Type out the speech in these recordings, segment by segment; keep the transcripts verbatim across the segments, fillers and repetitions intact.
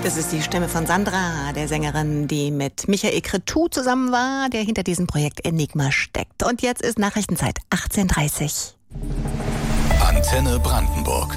Das ist die Stimme von Sandra, der Sängerin, die mit Michael Cretu zusammen war, der hinter diesem Projekt Enigma steckt. Und jetzt ist Nachrichtenzeit achtzehn Uhr dreißig. Antenne Brandenburg.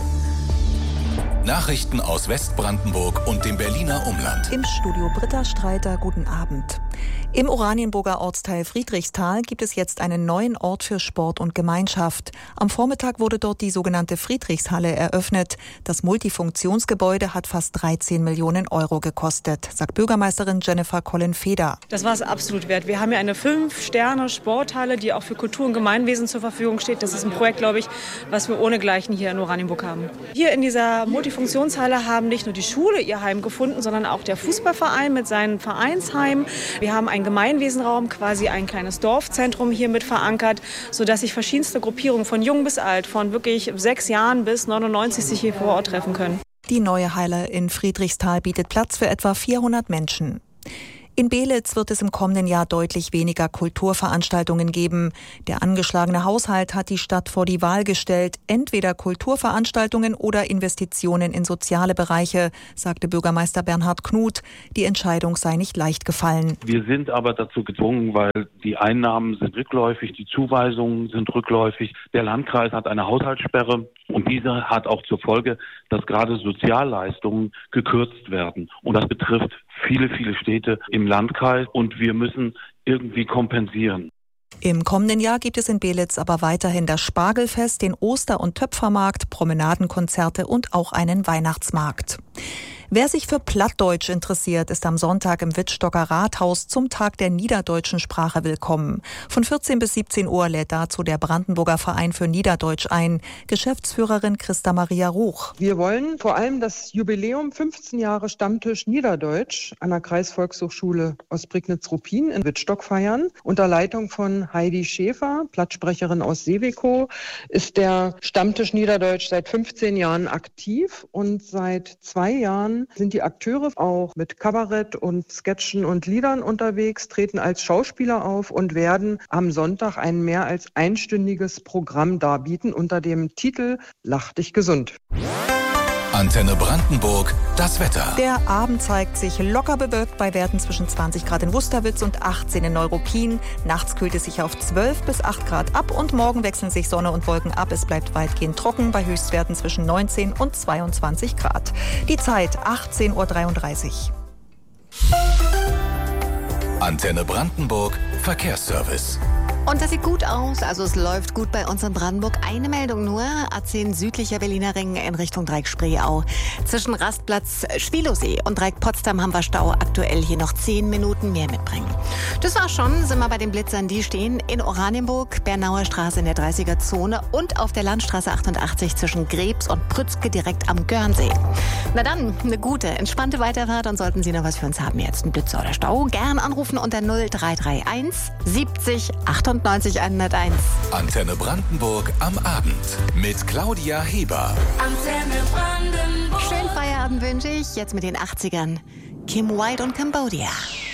Nachrichten aus Westbrandenburg und dem Berliner Umland. Im Studio Britta Streiter, guten Abend. Im Oranienburger Ortsteil Friedrichsthal gibt es jetzt einen neuen Ort für Sport und Gemeinschaft. Am Vormittag wurde dort die sogenannte Friedrichshalle eröffnet. Das Multifunktionsgebäude hat fast dreizehn Millionen Euro gekostet, sagt Bürgermeisterin Jennifer Collen-Feder. Das war es absolut wert. Wir haben ja eine Fünf-Sterne-Sporthalle, die auch für Kultur und Gemeinwesen zur Verfügung steht. Das ist ein Projekt, glaube ich, was wir ohnegleichen hier in Oranienburg haben. Hier in dieser Multifunktionshalle haben nicht nur die Schule ihr Heim gefunden, sondern auch der Fußballverein mit seinen Vereinsheimen. Wir haben einen Gemeinwesenraum, quasi ein kleines Dorfzentrum hier mit verankert, sodass sich verschiedenste Gruppierungen von jung bis alt, von wirklich sechs Jahren bis neunundneunzig sich hier vor Ort treffen können. Die neue Halle in Friedrichsthal bietet Platz für etwa vierhundert Menschen. In Belitz wird es im kommenden Jahr deutlich weniger Kulturveranstaltungen geben. Der angeschlagene Haushalt hat die Stadt vor die Wahl gestellt, entweder Kulturveranstaltungen oder Investitionen in soziale Bereiche, sagte Bürgermeister Bernhard Knuth. Die Entscheidung sei nicht leicht gefallen. Wir sind aber dazu gezwungen, weil die Einnahmen sind rückläufig, die Zuweisungen sind rückläufig. Der Landkreis hat eine Haushaltssperre und diese hat auch zur Folge, dass gerade Sozialleistungen gekürzt werden. Und das betrifft viele, viele Städte im Landkreis und wir müssen irgendwie kompensieren. Im kommenden Jahr gibt es in Belitz aber weiterhin das Spargelfest, den Oster- und Töpfermarkt, Promenadenkonzerte und auch einen Weihnachtsmarkt. Wer sich für Plattdeutsch interessiert, ist am Sonntag im Wittstocker Rathaus zum Tag der niederdeutschen Sprache willkommen. Von vierzehn bis siebzehn Uhr lädt dazu der Brandenburger Verein für Niederdeutsch ein. Geschäftsführerin Christa Maria Ruch. Wir wollen vor allem das Jubiläum fünfzehn Jahre Stammtisch Niederdeutsch an der Kreisvolkshochschule Ostprignitz-Ruppin in Wittstock feiern. Unter Leitung von Heidi Schäfer, Plattsprecherin aus Seewikow, ist der Stammtisch Niederdeutsch seit fünfzehn Jahren aktiv und seit zwei Jahren sind die Akteure auch mit Kabarett und Sketchen und Liedern unterwegs, treten als Schauspieler auf und werden am Sonntag ein mehr als einstündiges Programm darbieten unter dem Titel Lach dich gesund. Antenne Brandenburg, das Wetter. Der Abend zeigt sich locker bewölkt bei Werten zwischen zwanzig Grad in Wusterwitz und achtzehn in Neuruppin. Nachts kühlt es sich auf zwölf bis acht Grad ab und morgen wechseln sich Sonne und Wolken ab. Es bleibt weitgehend trocken bei Höchstwerten zwischen neunzehn und zweiundzwanzig Grad. Die Zeit achtzehn Uhr dreiunddreißig. Antenne Brandenburg, Verkehrsservice. Und das sieht gut aus, also es läuft gut bei uns in Brandenburg. Eine Meldung nur, A zehn südlicher Berliner Ring in Richtung Dreieck-Spreeau. Zwischen Rastplatz Schwilosee und Dreieck-Potsdam haben wir Stau. Aktuell hier noch zehn Minuten mehr mitbringen. Das war's schon, sind wir bei den Blitzern, die stehen in Oranienburg, Bernauer Straße in der dreißiger-Zone und auf der Landstraße achtundachtzig zwischen Grebs und Prützke direkt am Görnsee. Na dann, eine gute, entspannte Weiterfahrt und sollten Sie noch was für uns haben, jetzt ein Blitzer oder Stau, gern anrufen unter null drei drei eins siebzig achtundneunzig hunderteins. Antenne Brandenburg am Abend mit Claudia Heber. Antenne Brandenburg. Schönen Feierabend wünsche ich, jetzt mit den achtzigern. Kim Wilde und Cambodia.